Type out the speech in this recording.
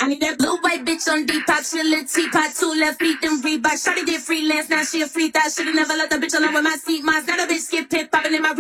I need that blue white bitch on Depop, she a little teapot, 2 left feet, then Reebok. Shawty did freelance, now she a freak that. Should've never let the bitch alone with my seat. Mine's not a bitch, skip pip, popping in my